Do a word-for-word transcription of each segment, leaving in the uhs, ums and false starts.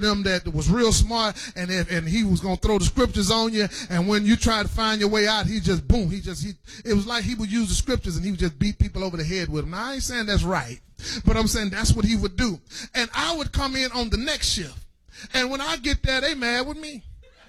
them that was real smart, and if, and he was going to throw the scriptures on you, and when you try to find your way out, he just boom, he just he it was like he would use the scriptures and he would just beat people over the head with them. Now I ain't saying that's right, but I'm saying that's what he would do. And I would come in on the next shift, and when I get there, they mad with me,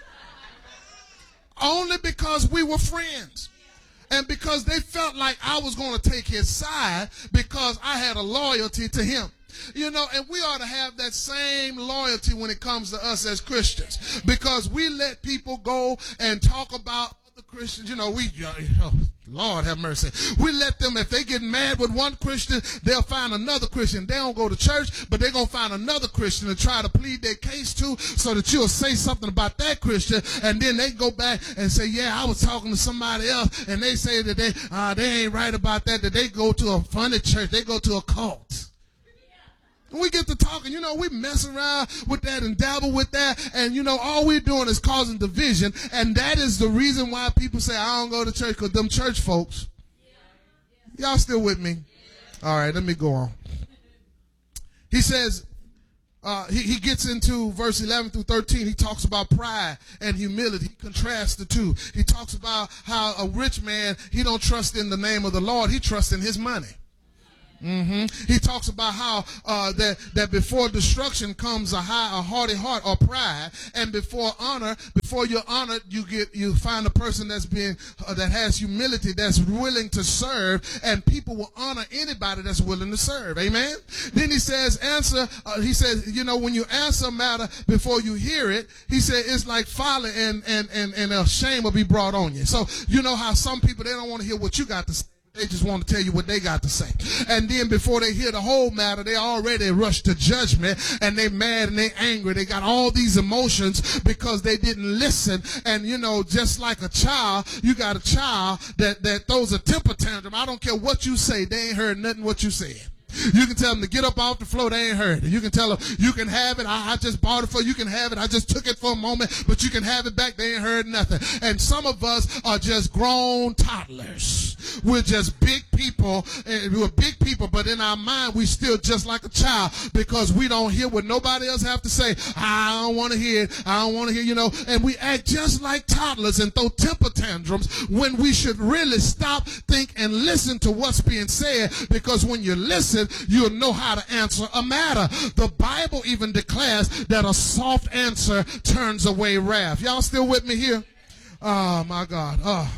only because we were friends. And because they felt like I was going to take his side because I had a loyalty to him. You know, and we ought to have that same loyalty when it comes to us as Christians, because we let people go and talk about other Christians. You know, we, oh, Lord have mercy. We let them, if they get mad with one Christian, they'll find another Christian. They don't go to church, but they're going to find another Christian to try to plead their case to, so that you'll say something about that Christian, and then they go back and say, yeah, I was talking to somebody else, and they say that they, uh, they ain't right about that, that they go to a funny church, they go to a cult. We get to talking, you know, we mess around with that and dabble with that, and, you know, all we're doing is causing division, and that is the reason why people say, I don't go to church, because them church folks. Y'all still with me? All right, let me go on. He says, uh, he, he gets into verse eleven through thirteen. He talks about pride and humility. He contrasts the two. He talks about how a rich man, he don't trust in the name of the Lord, he trusts in his money. Mm-hmm. He talks about how uh, that that before destruction comes a high, a haughty heart or pride, and before honor, before you're honored, you get you find a person that's being uh, that has humility, that's willing to serve, and people will honor anybody that's willing to serve. Amen. Then he says, answer. Uh, he says, you know, when you answer a matter before you hear it, he said it's like folly, and and and and a shame will be brought on you. So you know how some people, they don't want to hear what you got to say. They just want to tell you what they got to say. And then before they hear the whole matter, they already rush to judgment, and they mad and they angry. They got all these emotions because they didn't listen. And, you know, just like a child, you got a child that, that throws a temper tantrum. I don't care what you say. They ain't heard nothing what you said. You can tell them to get up off the floor. They ain't heard it. You can tell them, you can have it. I, I just bought it for you. You can have it. I just took it for a moment, but you can have it back. They ain't heard nothing. And some of us are just grown toddlers. We're just big people. And we're big people, but in our mind, we still just like a child, because we don't hear what nobody else have to say. I don't want to hear it. I don't want to hear, you know, and we act just like toddlers and throw temper tantrums when we should really stop, think, and listen to what's being said, because when you listen, you'll know how to answer a matter. The Bible even declares that a soft answer turns away wrath. Y'all still with me here? Oh, my God. Oh.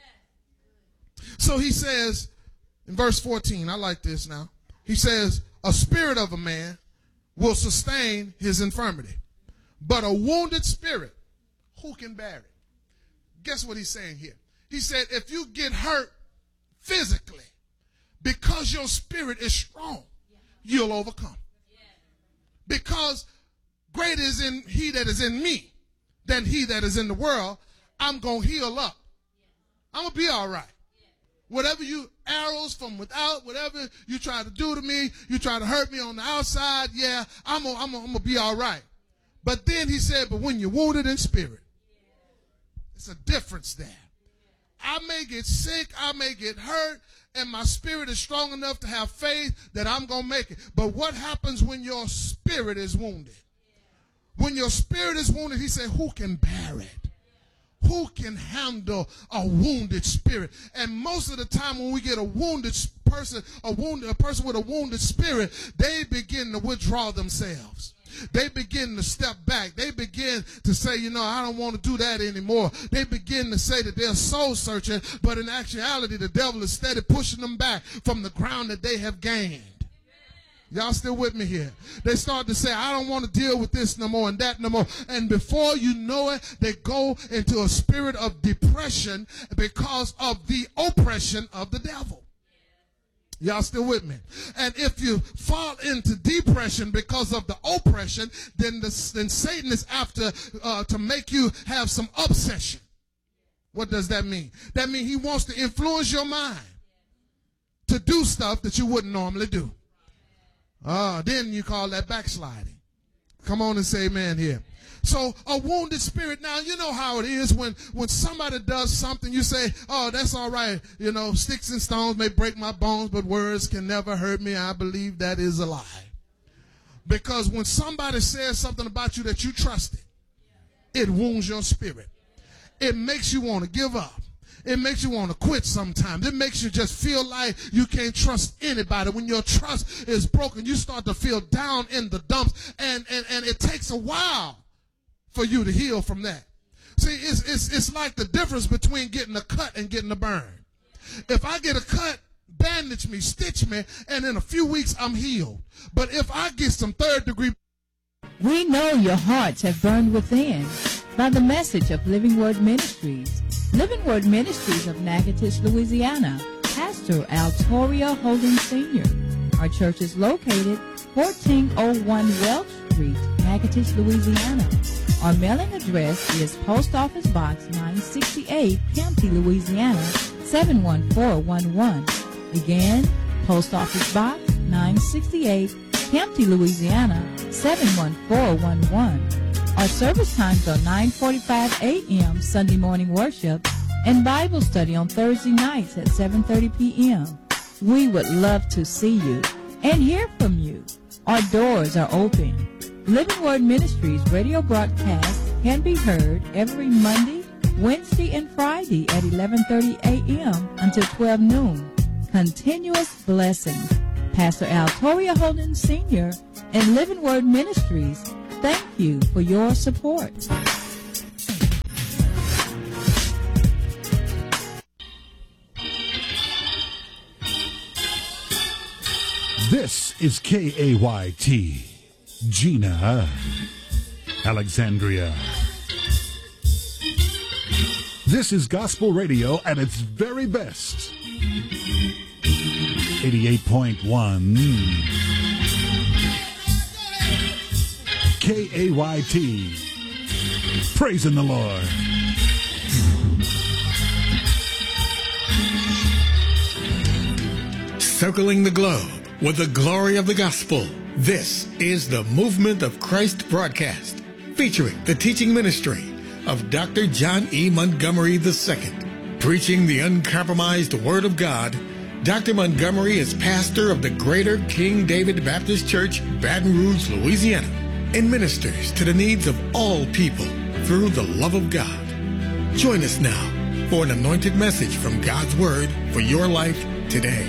So he says in verse fourteen, I like this now. He says, a spirit of a man will sustain his infirmity, but a wounded spirit, who can bear it? Guess what he's saying here? He said, if you get hurt physically, because your spirit is strong, you'll overcome. Because greater is in he that is in me than he that is in the world. I'm going to heal up. I'm going to be all right. Whatever you, arrows from without, whatever you try to do to me, you try to hurt me on the outside, yeah, I'm going I'm I'm to be all right. But then he said, but when you're wounded in spirit, it's a difference there. I may get sick, I may get hurt, and my spirit is strong enough to have faith that I'm going to make it. But what happens when your spirit is wounded? When your spirit is wounded, he said, who can bear it? Who can handle a wounded spirit? And most of the time when we get a wounded person, a wounded, a person with a wounded spirit, they begin to withdraw themselves. They begin to step back. They begin to say, you know, I don't want to do that anymore. They begin to say that they're soul searching, but in actuality, the devil is steady pushing them back from the ground that they have gained. Y'all still with me here? They start to say, I don't want to deal with this no more and that no more. And before you know it, they go into a spirit of depression because of the oppression of the devil. Y'all still with me? And if you fall into depression because of the oppression, then, the, then Satan is after uh, to make you have some obsession. What does that mean? That means he wants to influence your mind to do stuff that you wouldn't normally do. Ah, uh, then you call that backsliding. Come on and say amen here. So a wounded spirit. Now, you know how it is when, when somebody does something, you say, oh, that's all right. You know, sticks and stones may break my bones, but words can never hurt me. I believe that is a lie. Because when somebody says something about you that you trusted, it wounds your spirit. It makes you want to give up. It makes you want to quit sometimes. It makes you just feel like you can't trust anybody. When your trust is broken, you start to feel down in the dumps, and, and, and it takes a while for you to heal from that. See, it's, it's, it's like the difference between getting a cut and getting a burn. If I get a cut, bandage me, stitch me, and in a few weeks I'm healed. But if I get some third degree... We know your hearts have burned within by the message of Living Word Ministries. Living Word Ministries of Natchitoches, Louisiana. Pastor Altoria Holden Senior Our church is located fourteen oh one Welch Street, Natchitoches, Louisiana. Our mailing address is Post Office Box nine sixty-eight, Kempty, Louisiana, seven one four one one. Again, Post Office Box nine sixty-eight, Kempty, Louisiana, seven one four one one. Our service times are nine forty-five a.m. Sunday morning worship and Bible study on Thursday nights at seven thirty p.m. We would love to see you and hear from you. Our doors are open. Living Word Ministries radio broadcast can be heard every Monday, Wednesday, and Friday at eleven thirty a.m. until twelve noon. Continuous blessings. Pastor Altoria Holden Senior and Living Word Ministries, thank you for your support. This is K A Y T, Gina, Alexandria. This is gospel radio at its very best. eighty-eight point one K A Y T, praising the Lord. Circling the globe with the glory of the gospel. This is the Movement of Christ broadcast, featuring the teaching ministry of Doctor John E. Montgomery the Second. Preaching the uncompromised Word of God, Doctor Montgomery is pastor of the Greater King David Baptist Church, Baton Rouge, Louisiana, and ministers to the needs of all people through the love of God. Join us now for an anointed message from God's Word for your life today.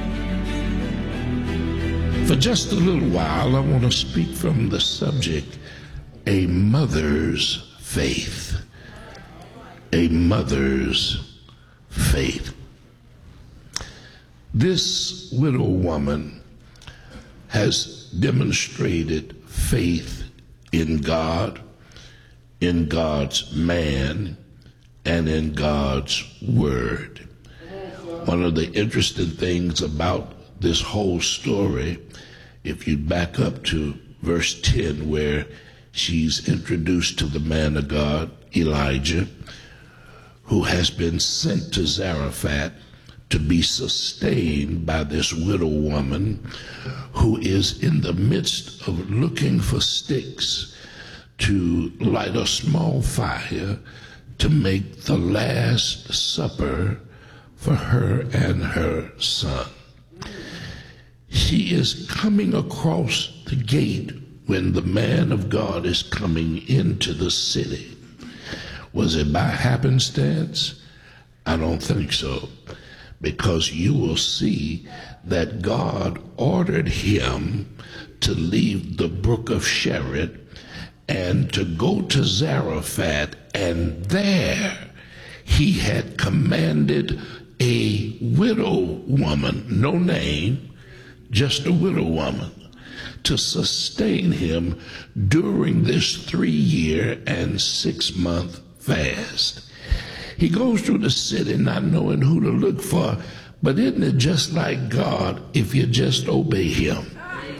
For just a little while, I want to speak from the subject, a mother's faith. A mother's faith. This widow woman has demonstrated faith in God, in God's man, and in God's word. One of the interesting things about this whole story, if you back up to verse ten, where she's introduced to the man of God, Elijah, who has been sent to Zarephath to be sustained by this widow woman who is in the midst of looking for sticks to light a small fire to make the last supper for her and her son. She is coming across the gate when the man of God is coming into the city. Was it by happenstance? I don't think so, because you will see that God ordered him to leave the brook of Cherith and to go to Zarephath, and there he had commanded a widow woman, no name, just a widow woman, to sustain him during this three-year and six-month fast. He goes through the city not knowing who to look for, but isn't it just like God if you just obey him?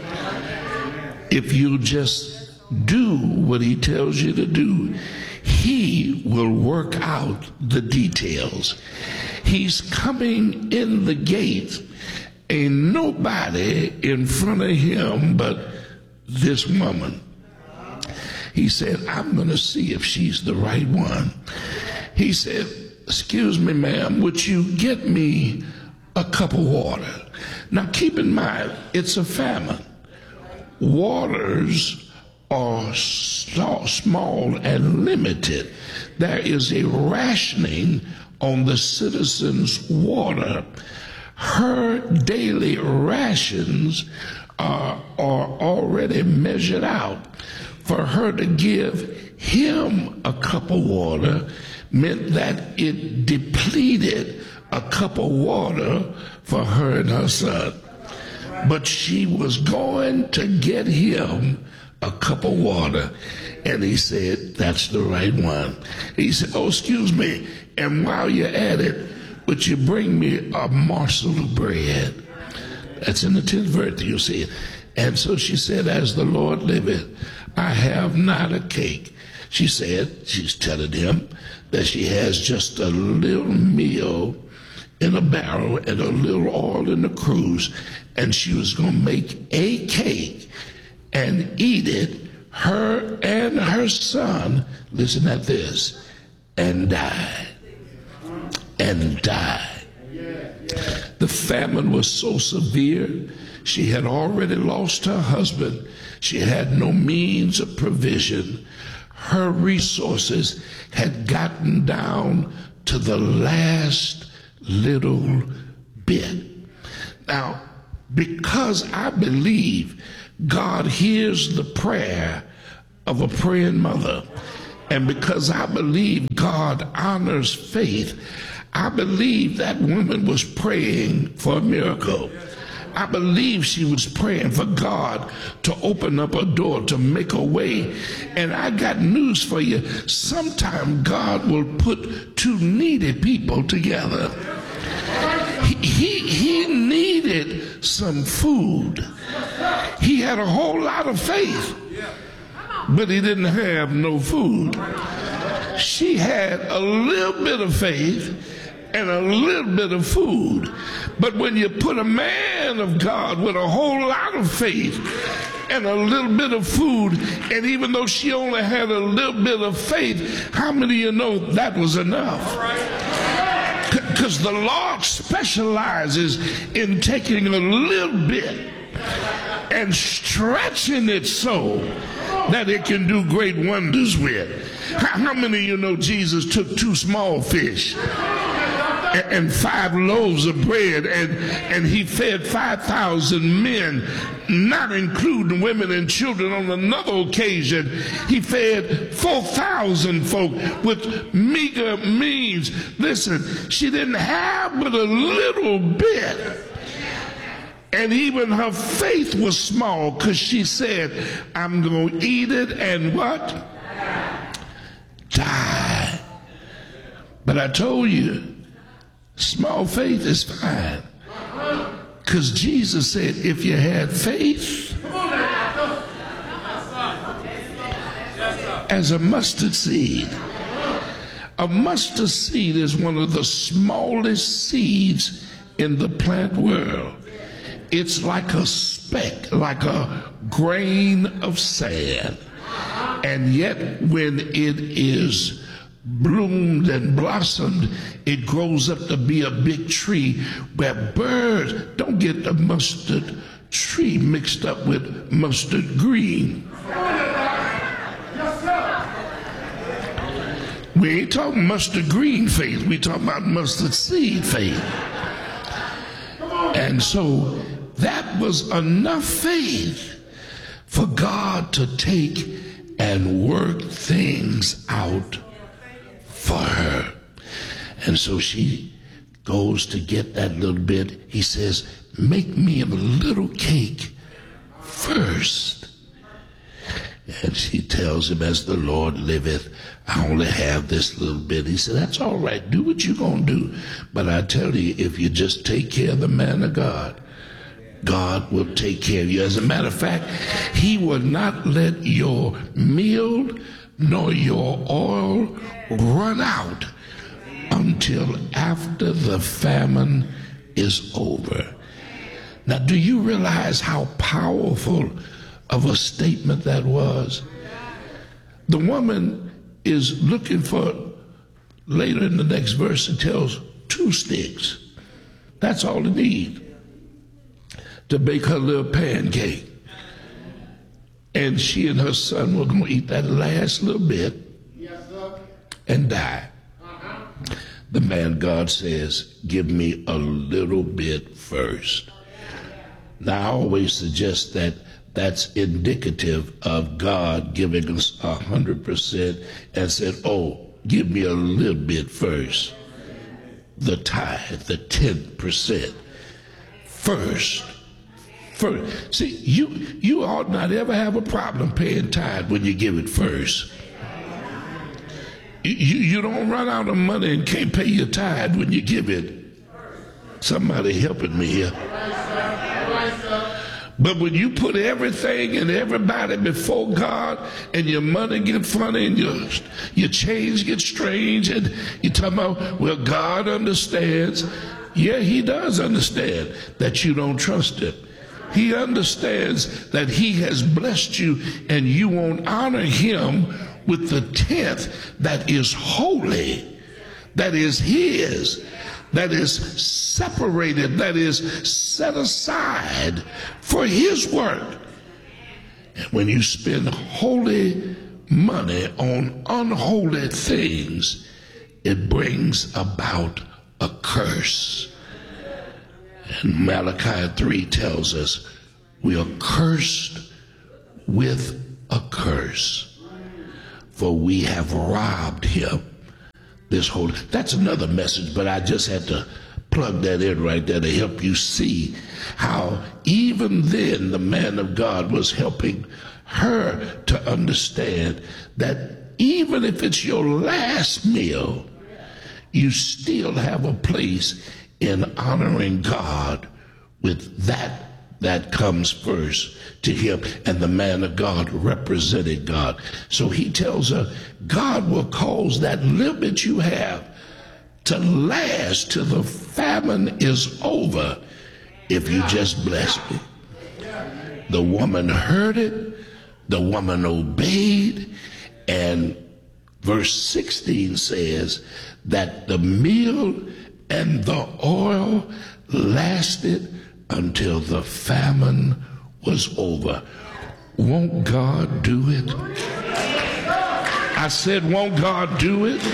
If you just do what he tells you to do, he will work out the details. He's coming in the gate. Ain't nobody in front of him but this woman. He said, I'm going to see if she's the right one. He said, excuse me, ma'am, would you get me a cup of water? Now, keep in mind, it's a famine. waters are so small and limited. There is a rationing on the citizens' water. Her daily rations are, are already measured out. For her to give him a cup of water meant that it depleted a cup of water for her and her son. But she was going to get him a cup of water. And he said, that's the right one. He said, oh, excuse me. And while you're at it, would you bring me a morsel of bread? That's in the tenth verse, you see it. And so she said, as the Lord liveth, I have not a cake. She said, she's telling him that she has just a little meal in a barrel and a little oil in the cruse, and she was going to make a cake and eat it, her and her son, listen at this, and die. And die. The famine was so severe, she had already lost her husband. She had no means of provision. Her resources had gotten down to the last little bit. Now, because I believe God hears the prayer of a praying mother, and because I believe God honors faith, I believe that woman was praying for a miracle. I believe she was praying for God to open up a door, to make a way. And I got news for you. Sometime God will put two needy people together. He, he, he needed some food. He had a whole lot of faith, but he didn't have no food. She had a little bit of faith and a little bit of food. But when you put a man of God with a whole lot of faith and a little bit of food, and even though she only had a little bit of faith, how many of you know that was enough? Because the Lord specializes in taking a little bit and stretching it so that it can do great wonders with. How many of you know Jesus took two small fish and five loaves of bread, and, and he fed five thousand men, not including women and children? On another occasion, he fed four thousand folk with meager means. Listen, she didn't have but a little bit. And even her faith was small, because she said, I'm going to eat it and what? Die. But I told you, small faith is fine. Because Jesus said, if you had faith as a mustard seed. A mustard seed is one of the smallest seeds in the plant world. It's like a speck, like a grain of sand. And yet when it is bloomed and blossomed, it grows up to be a big tree where birds don't get the mustard tree mixed up with mustard green. We ain't talking mustard green faith, we talking about mustard seed faith. And so that was enough faith for God to take and work things out for her. And so she goes to get that little bit. He says, make me a little cake first. And she tells him, as the Lord liveth, I only have this little bit. He said, that's all right. Do what you're going to do. But I tell you, if you just take care of the man of God, God will take care of you. As a matter of fact, he will not let your meal nor your oil run out until after the famine is over. Now, do you realize how powerful of a statement that was? The woman is looking for, later in the next verse, it tells two sticks. That's all it needs to bake her little pancake. and she and her son were going to eat that last little bit and die. The man God says, give me a little bit first. Now, I always suggest that that's indicative of God giving us a hundred percent and said, oh, give me a little bit first. The tithe, the ten percent first. First. See, you, you ought not ever have a problem paying tithe when you give it first. You, you don't run out of money and can't pay your tithe when you give it. Somebody helping me here. But when you put everything and everybody before God and your money get funny and your, your change gets strange and you're talking about, well, God understands. Yeah, he does understand that you don't trust him. He understands that he has blessed you and you won't honor him with the tenth that is holy, that is his, that is separated, that is set aside for his work. And when you spend holy money on unholy things, it brings about a curse. And Malachi three tells us we are cursed with a curse, for we have robbed him. This whole, that's another message, but I just had to plug that in right there to help you see how even then the man of God was helping her to understand that even if it's your last meal, you still have a place in honoring God with that that comes first to him. And the man of God represented God. So he tells her, God will cause that little bit you have to last till the famine is over if you just bless me. The woman heard it, the woman obeyed, and verse sixteen says that the meal and the oil lasted until the famine was over. Won't God do it? I said, won't God do it?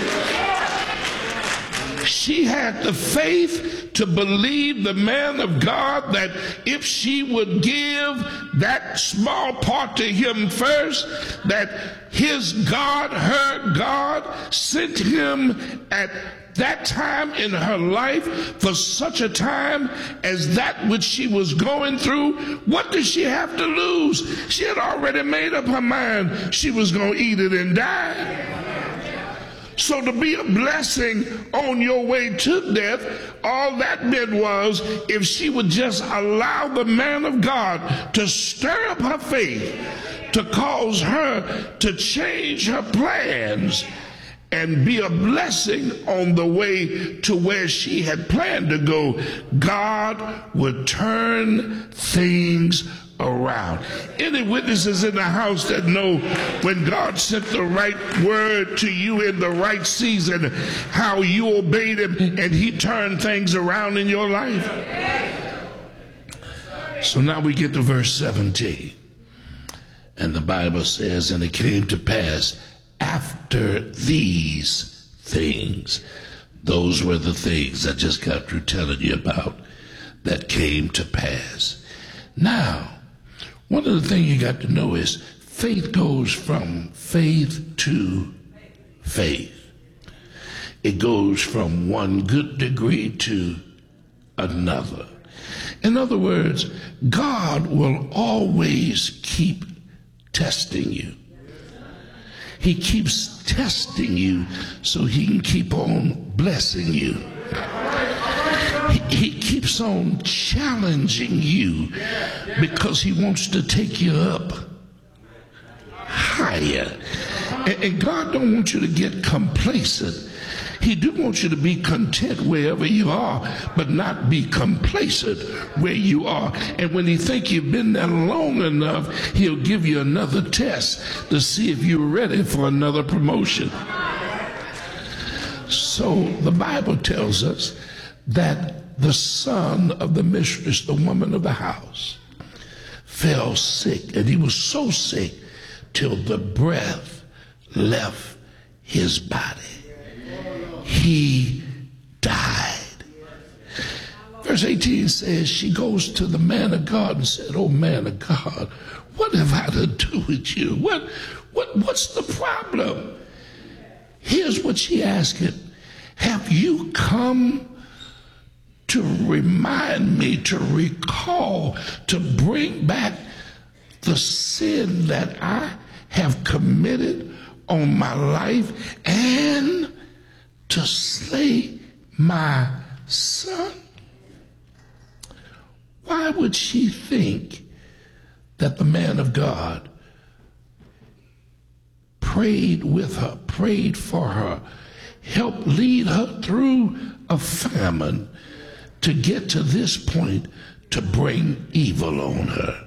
She had the faith to believe the man of God that if she would give that small part to him first, that his God, her God, sent him at that time in her life for such a time as that which she was going through. What did she have to lose? She had already made up her mind she was going to eat it and die. So to be a blessing on your way to death, all that meant was if she would just allow the man of God to stir up her faith, to cause her to change her plans and be a blessing on the way to where she had planned to go, God would turn things around. Any witnesses in the house that know when God sent the right word to you in the right season, how you obeyed him and he turned things around in your life? So now we get to verse seventeen. And the Bible says, and it came to pass after these things. Those were the things I just got through telling you about that came to pass. Now, one of the things you got to know is faith goes from faith to faith. It goes from one good degree to another. In other words, God will always keep testing you. He keeps testing you so he can keep on blessing you. He, he keeps on challenging you because he wants to take you up higher. And, and God don't want you to get complacent. He do want you to be content wherever you are, but not be complacent where you are. And when he think you've been there long enough, he'll give you another test to see if you're ready for another promotion. So the Bible tells us that the son of the mistress, the woman of the house, fell sick, and he was so sick till the breath left his body. He died. Verse eighteen says, she goes to the man of God and said, oh man of God, what have I to do with you? What, what, what's the problem? Here's what she asked him. Have you come to remind me, to recall, to bring back the sin that I have committed on my life and to slay my son? Why would she think that the man of God prayed with her, prayed for her, helped lead her through a famine to get to this point to bring evil on her?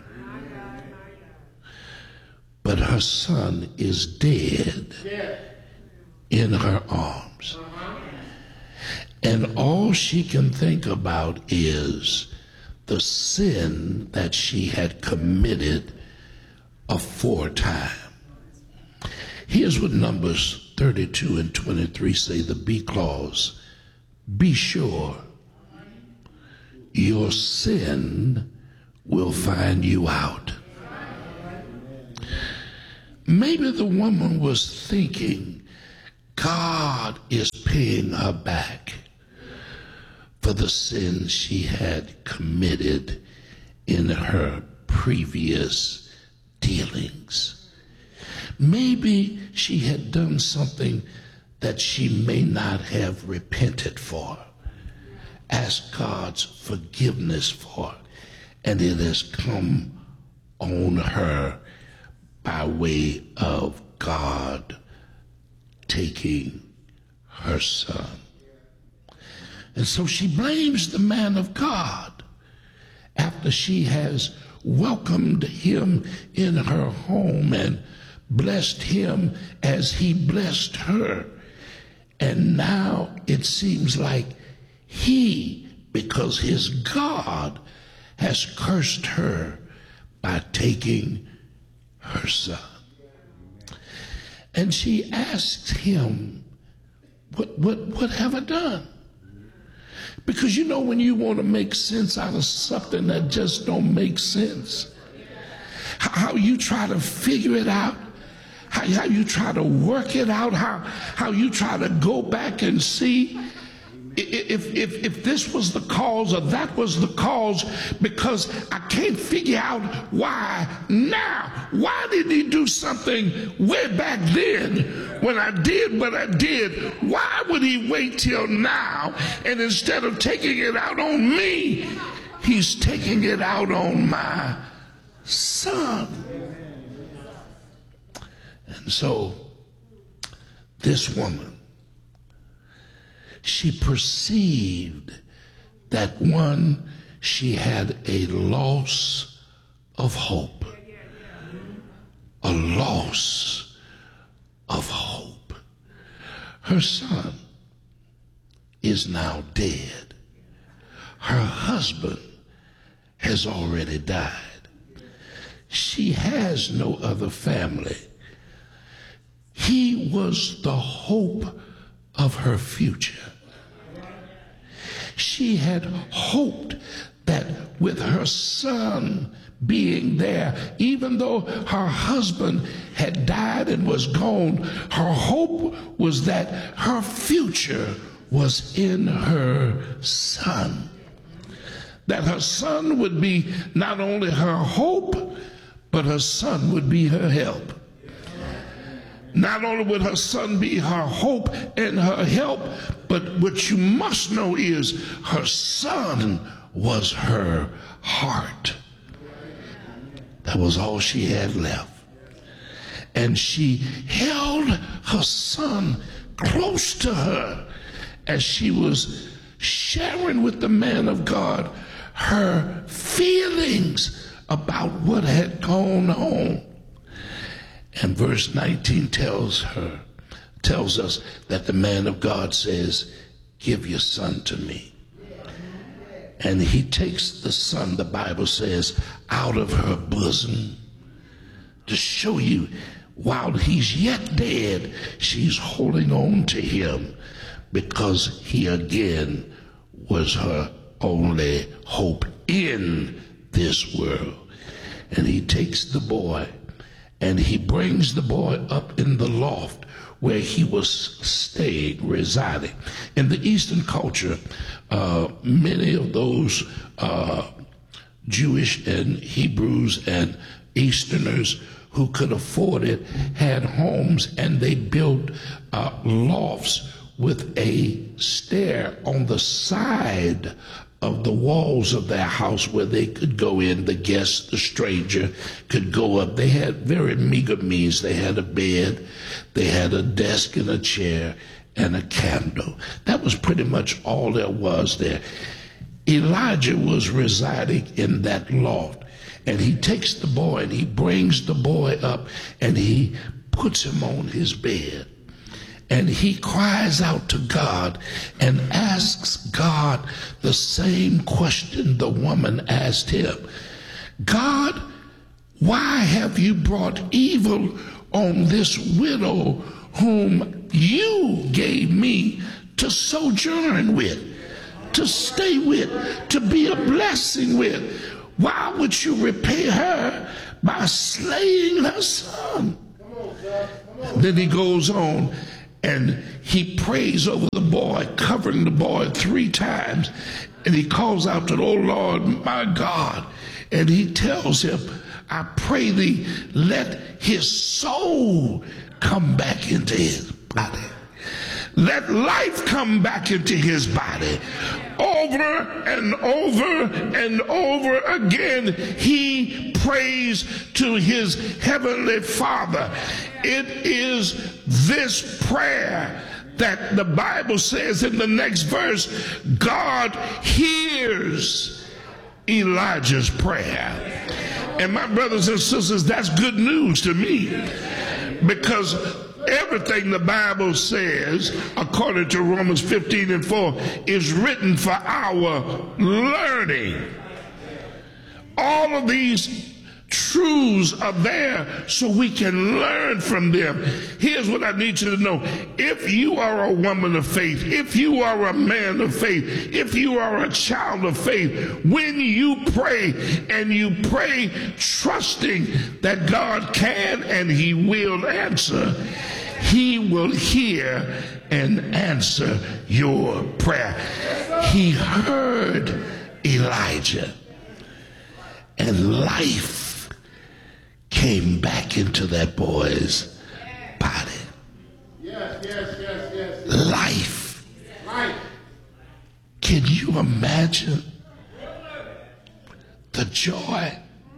But her son is dead in her arms. And all she can think about is the sin that she had committed aforetime. Here's what Numbers thirty-two and twenty-three say, the B clause. Be sure your sin will find you out. Maybe the woman was thinking God is paying her back for the sins she had committed in her previous dealings. Maybe she had done something that she may not have repented for, asked God's forgiveness for, and it has come on her by way of God taking her son. And so she blames the man of God after she has welcomed him in her home and blessed him as he blessed her. And now it seems like he, because his God, has cursed her by taking her son. And she asked him, what, what, what have I done? Because you know when you want to make sense out of something that just don't make sense, how you try to figure it out, how, how you try to work it out, how, how you try to go back and see if, if, if this was the cause or that was the cause, because I can't figure out why now. Why did he do something way back then when I did what I did? Why would he wait till now? And instead of taking it out on me, he's taking it out on my son. And so this woman, she perceived that, one, she had a loss of hope. A loss of hope. Her son is now dead. Her husband has already died. She has no other family. He was the hope of her future. She had hoped that with her son being there, even though her husband had died and was gone, her hope was that her future was in her son. That her son would be not only her hope, but her son would be her help. Not only would her son be her hope and her help, but what you must know is her son was her heart. That was all she had left. And she held her son close to her as she was sharing with the man of God her feelings about what had gone on. And verse nineteen tells her, tells us that the man of God says, give your son to me. and he takes the son, the Bible says, out of her bosom to show you while he's yet dead, she's holding on to him because he again was her only hope in this world. And he takes the boy and he brings the boy up in the loft where he was staying, residing. In the Eastern culture, uh, many of those uh, Jewish and Hebrews and Easterners who could afford it had homes, and they built uh, lofts with a stair on the side of the walls of their house where they could go in, the guest, the stranger could go up. They had very meager means. They had a bed, they had a desk and a chair and a candle. That was pretty much all there was there. Elijah was residing in that loft, and he takes the boy and he brings the boy up and he puts him on his bed. And he cries out to God and asks God the same question the woman asked him. God, why have you brought evil on this widow whom you gave me to sojourn with, to stay with, to be a blessing with? Why would you repay her by slaying her son? Then he goes on and he prays over the boy, covering the boy three times. And he calls out to the, oh Lord, my God. And he tells him, I pray thee, let his soul come back into his body. Let life come back into his body. Over and over and over again, he prays to his heavenly Father. It is this prayer that the Bible says in the next verse, God hears Elijah's prayer. And my brothers and sisters, that's good news to me, because everything the Bible says, according to Romans fifteen and four, is written for our learning. All of these truths are there so we can learn from them. Here's what I need you to know. If you are a woman of faith, if you are a man of faith, if you are a child of faith, when you pray and you pray trusting that God can and he will answer, he will hear and answer your prayer. He heard Elijah, and life came back into that boy's body. Yes, yes, yes, yes. Life. Life. Can you imagine the joy?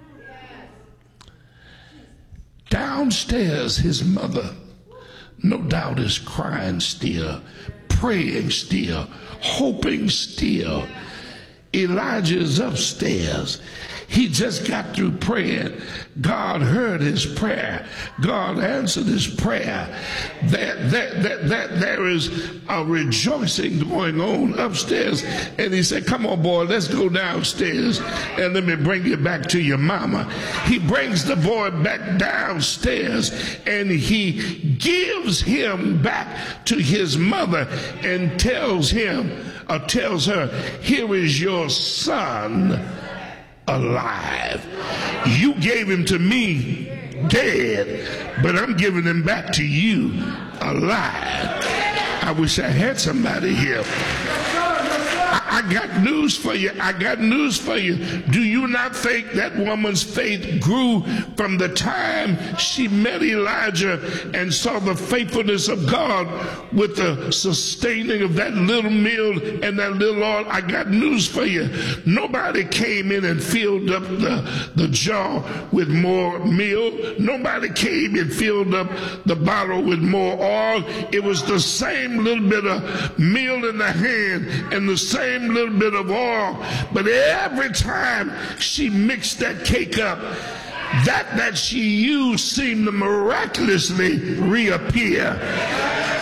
Downstairs, his mother, no doubt, is crying still, praying still, hoping still. Elijah is upstairs. He just got through praying. God heard his prayer. God answered his prayer. That, that, that, that there is a rejoicing going on upstairs. And he said, come on, boy, let's go downstairs and let me bring you back to your mama. He brings the boy back downstairs and he gives him back to his mother and tells him, or tells her, here is your son alive. You gave him to me dead, but I'm giving him back to you alive. I wish I had somebody here. I, I got news for you. I got news for you. Do you not think that woman's faith grew from the time she met Elijah and saw the faithfulness of God with the sustaining of that little meal and that little oil? I got news for you. Nobody came in and filled up the, the jar with more meal. Nobody came and filled up the bottle with more oil. It was the same little bit of meal in the hand and the same little bit of oil. But every time she mixed that cake up, that that she used seemed to miraculously reappear.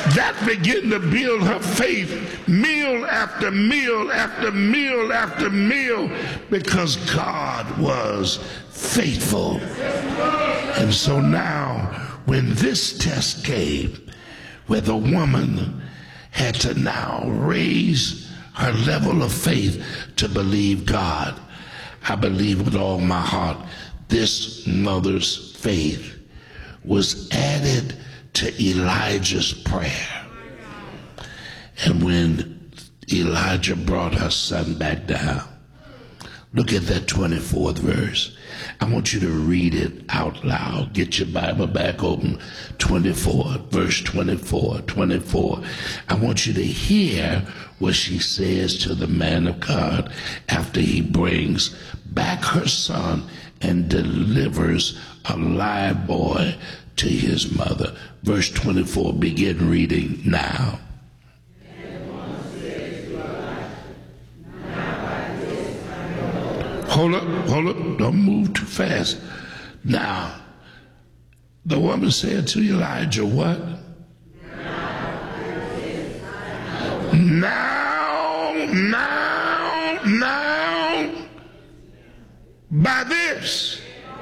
That began to build her faith meal after meal after meal after meal, because God was faithful. And so now, when this test came, where the woman had to now raise her level of faith to believe God, I believe with all my heart this mother's faith was added to Elijah's prayer. And when Elijah brought her son back down, look at that twenty-fourth verse. I want you to read it out loud. Get your Bible back open. twenty-four, verse twenty-four, twenty-four. I want you to hear what she says to the man of God after he brings back her son and delivers a live boy to his mother. Verse twenty-four, begin reading now. Hold up, hold up, don't move too fast. Now, the woman said to Elijah, what? Now, now, now, by this.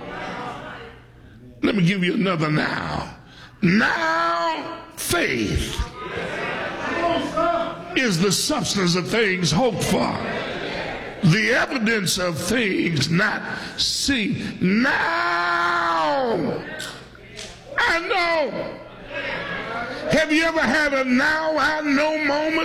Let me give you another now. Now, faith is the substance of things hoped for, the evidence of things not seen. Now, I know. Have you ever had a now I know moment?